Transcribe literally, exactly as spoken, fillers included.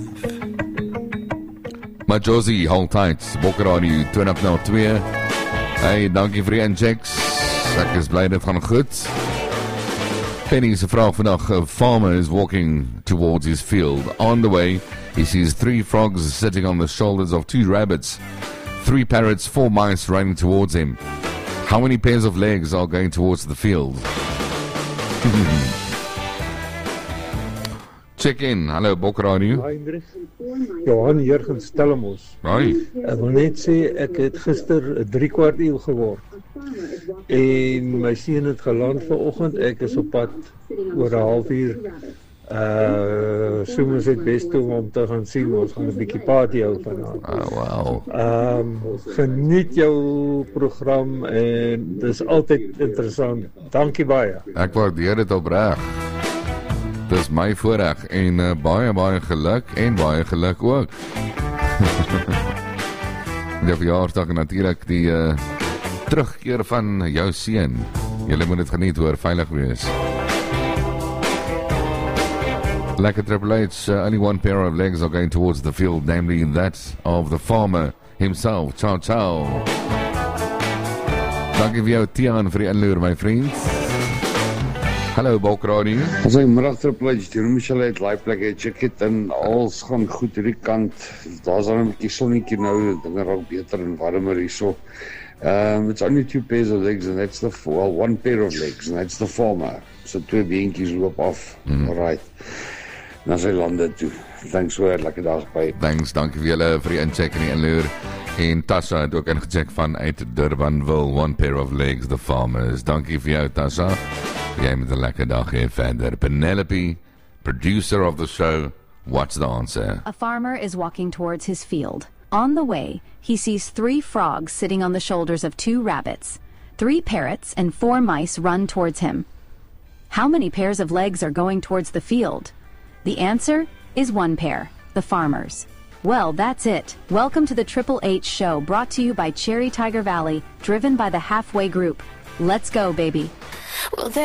Maar Josie, hold tight. Bokker Radio, twintig na twee. Hey, dankie vir die inchecks. Ek is bly dit gaan goed. Penny se vraag vandag. A farmer is walking towards his field. On the way, he sees three frogs sitting on the shoulders of two rabbits. Three parrots, four mice running towards him. How many pairs of legs are going towards the field? Check in. Hallo, Bokker Radio. Heinrich, Johan Jurgens Stellemos. Hoi. Ek wil net sê, ek het gister drie kwart eeuw geword. En my seun het geland vanoggend. Ek is op pad oor 'n halfuur. Uh, Soom is het best om te gaan sien. Ons gaan 'n bietjie party hou vanaand. Oh, wow. Um, geniet jou program en dis altyd interessant. Dankie baie. Ek waardeer dit opreg. Dis my voorreg en uh, baie baie geluk en baie geluk ook. Die verjaarsdag en natuurlik die uh, terugkeer van jou seun. Julle moet dit geniet hoor, veilig wees. Lekker Triple H, uh, only one pair of legs are going towards the field, namely that of the farmer himself. Ciao, ciao. Dankie vir jou Tiaan vir die inloer, my vriend. Hallo, Bokrani. As ek middag Triple H, die Michelle het laai plek, het check it en alles gaan goed hierdie kant. Daar's dan 'n bietjie sonnetjie nou, dinge raak beter en warmer hierso. Um, it's only two pairs of legs and that's the, well, one pair of legs and that's the farmer. So twee beentjies loop af. Mm. Alright. Na sy lande toe. Thanks hoor, lekker dag by. Thanks, dankie vir julle vir die incheck en die inloer. En Tasha het ook ingecheck van uit Durbanville, one pair of legs, the farmers. Dankie vir jou Tasha. Jy met 'n lekker dag hier verder. Penelope, producer of the show, what's the answer? A farmer is walking towards his field. On the way, he sees three frogs sitting on the shoulders of two rabbits. Three parrots and four mice run towards him. How many pairs of legs are going towards the field? The answer is one pair, the farmer's. Well, that's it. Welcome to the Triple H Show, brought to you by Cherry Tiger Valley, driven by the Halfway Group. Let's go, baby. Well,